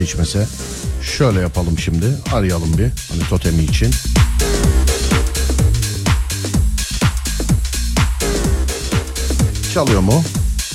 içmese. Şöyle yapalım şimdi. Arayalım bir. Hani totemi için. Çalıyor mu?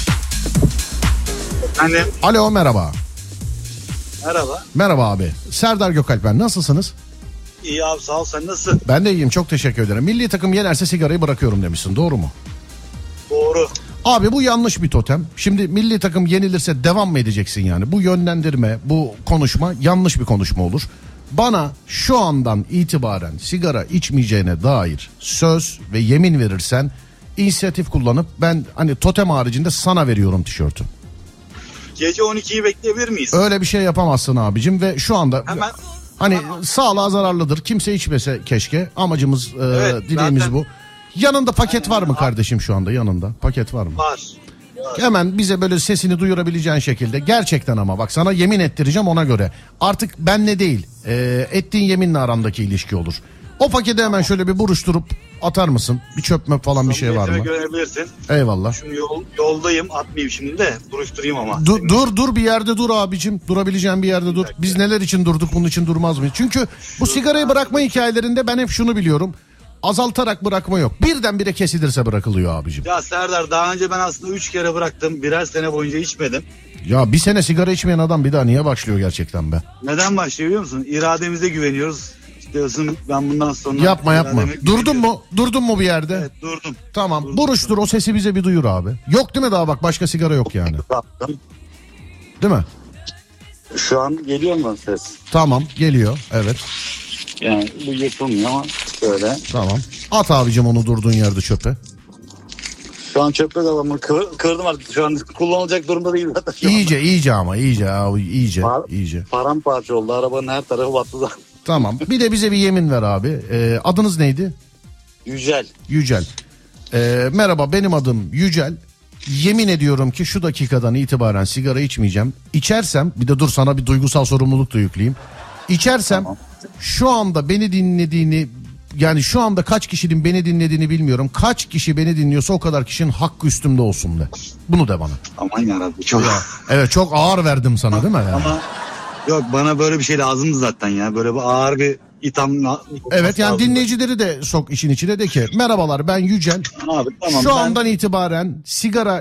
Annem. Alo, merhaba. Merhaba. Merhaba abi. Serdar Gökalp ben. Nasılsınız? İyi abi, sağ ol, sen nasılsın? Ben de iyiyim, çok teşekkür ederim. Milli takım yenerse sigarayı bırakıyorum demişsin, doğru mu? Doğru. Abi bu yanlış bir totem. Şimdi milli takım yenilirse devam mı edeceksin yani? Bu yönlendirme, bu konuşma yanlış bir konuşma olur. Bana şu andan itibaren sigara içmeyeceğine dair söz ve yemin verirsen inisiyatif kullanıp ben hani totem haricinde sana veriyorum tişörtü. Gece 12'yi bekleyebilir miyiz? Öyle bir şey yapamazsın abicim ve şu anda Hemen. hani sağlığa zararlıdır. Kimse içmese keşke. Amacımız, Evet, dileğimiz zaten. bu. Yanında paket var mı kardeşim şu anda? Yanında paket var mı? Var. Hemen bize böyle sesini duyurabileceğin şekilde. Gerçekten ama bak sana yemin ettireceğim ona göre. Artık benle değil, ettiğin yeminle aramdaki ilişki olur. O paketi hemen şöyle bir buruşturup atar mısın? Bir çöp möp falan bir şey var mı? Görebilirsin. Eyvallah. Şimdi yoldayım, atmayayım şimdi de buruşturayım ama. Dur bir yerde dur abicim. Durabileceğin bir yerde dur. Biz neler için durduk, bunun için durmaz mıyız? Çünkü bu sigarayı bırakma hikayelerinde ben hep şunu biliyorum. Azaltarak bırakma yok. Birdenbire kesilirse bırakılıyor abicim. Ya Serdar, daha önce ben aslında 3 kere bıraktım. Birer sene boyunca içmedim. Ya bir sene sigara içmeyen adam bir daha niye başlıyor gerçekten be? Neden başlıyor biliyor musun? İrademize güveniyoruz. Diyorsun ben bundan sonra... Yapma. Durdun mu bir yerde? Evet, durdum. Tamam, Durdum. buruştur, o sesi bize bir duyur abi. Yok değil mi daha, bak başka sigara yok yani. Değil mi? Şu an geliyor mu ses? Tamam, geliyor, evet. Yani bu yapılmıyor ama şöyle. Tamam. At abicim onu durduğun yerde çöpe. Şu an çöpte de var. Kırdım artık. Şu an kullanılacak durumda değil zaten. İyice abi, iyice. Paramparça oldu. Arabanın her tarafı battı da. Tamam. Bir de bize bir yemin ver abi. Adınız neydi? Yücel. Merhaba, benim adım Yücel. Yemin ediyorum ki şu dakikadan itibaren sigara içmeyeceğim. İçersem, bir de dur sana bir duygusal sorumluluk da yükleyeyim. İçersem tamam. Şu anda beni dinlediğini, yani şu anda kaç kişinin beni dinlediğini bilmiyorum. Kaç kişi beni dinliyorsa o kadar kişinin hakkı üstümde olsun de. Bunu de bana. Aman yarabbim, çok. Evet, çok ağır verdim sana değil mi? Yani? Ama yok, bana böyle bir şey lazımdı zaten ya. Böyle bir ağır bir itham. Evet, yani dinleyicileri de sok işin içine, de ki merhabalar ben Yücel. Abi, tamam, şu andan itibaren sigara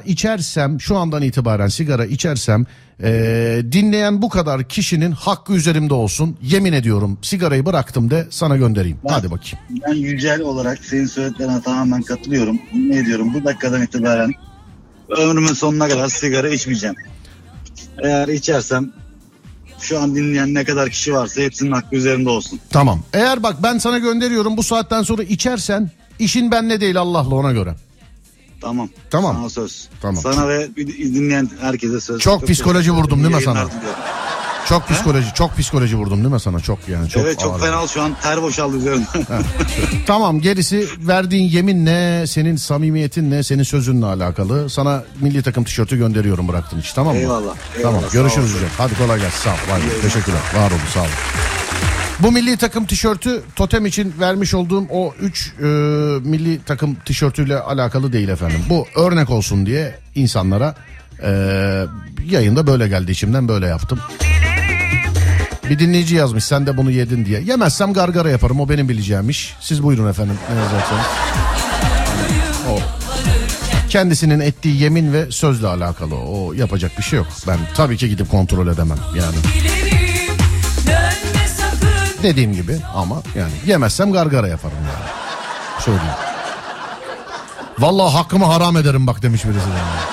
içersem dinleyen bu kadar kişinin hakkı üzerimde olsun. Yemin ediyorum sigarayı bıraktım de sana göndereyim. Hadi bakayım. Ben Yücel olarak senin söylediklerine tamamen katılıyorum. Ne diyorum, bu dakikadan itibaren ömrümün sonuna kadar sigara içmeyeceğim. Eğer içersem şu an dinleyen ne kadar kişi varsa hepsinin hakkı üzerinde olsun. Tamam. Eğer bak ben sana gönderiyorum, bu saatten sonra içersen işin benle değil Allah'la, ona göre. Tamam. Sana söz. Tamam. Sana ve dinleyen herkese söz. Çok psikoloji vurdum değil mi sana? Diliyorum. Çok psikoloji vurdum değil mi sana? Çok yani çok. Evet, çok fena, şu an ter boşaldı üzerinde. Tamam, gerisi verdiğin yeminle, senin samimiyetinle, senin sözünle alakalı. Sana milli takım tişörtü gönderiyorum bıraktığın için, tamam mı? Eyvallah. Tamam, görüşürüz hocam. Hadi kolay gelsin, sağ ol. Teşekkürler, var olun, sağ olun. Bu milli takım tişörtü totem için vermiş olduğum o 3 milli takım tişörtüyle alakalı değil efendim. Bu örnek olsun diye insanlara yayında böyle geldi, içimden böyle yaptım. Bir dinleyici yazmış sen de bunu yedin diye. Yemezsem gargara yaparım, o benim bileceğim iş. Siz buyurun efendim, ne yazacaksanız. O kendisinin ettiği yemin ve sözle alakalı, o yapacak bir şey yok. Ben tabii ki gidip kontrol edemem yani. Dediğim gibi, ama yani yemezsem gargara yaparım yani. Söyleyeyim. Vallahi hakkımı haram ederim bak demiş birisi yani.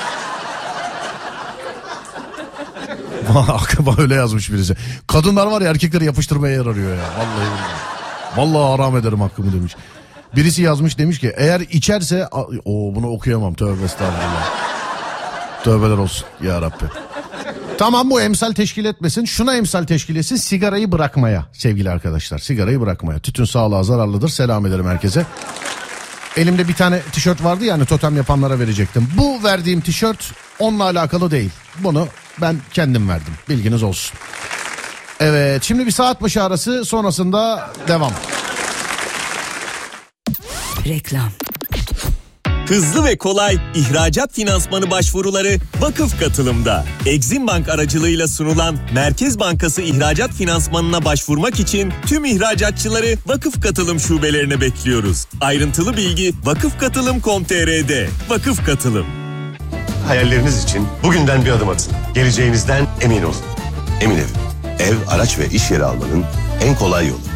Aklıma öyle yazmış birisi. Kadınlar var ya, erkekleri yapıştırmaya yer arıyor ya. Vallahi haram ederim hakkımı demiş. Birisi yazmış, demiş ki eğer içerse, bunu okuyamam, tövbe estağfurullah. Tövbeler olsun ya Rabbi. Tamam, bu emsal teşkil etmesin, şuna emsal teşkil etsin, sigarayı bırakmaya sevgili arkadaşlar, sigarayı bırakmaya. Tütün sağlığa zararlıdır, selam ederim herkese. Elimde bir tane tişört vardı yani, totem yapanlara verecektim. Bu verdiğim tişört onunla alakalı değil, bunu ben kendim verdim, bilginiz olsun. Evet, şimdi bir saat başı arası, sonrasında devam. Reklam. Hızlı ve kolay ihracat finansmanı başvuruları Vakıf Katılım'da. Exim Bank aracılığıyla sunulan Merkez Bankası ihracat finansmanına başvurmak için tüm ihracatçıları Vakıf Katılım şubelerine bekliyoruz. Ayrıntılı bilgi vakıfkatılım.com.tr'de. Vakıf Katılım. Hayalleriniz için bugünden bir adım atın. Geleceğinizden emin olun. Emin Ev, ev, araç ve iş yeri almanın en kolay yolu.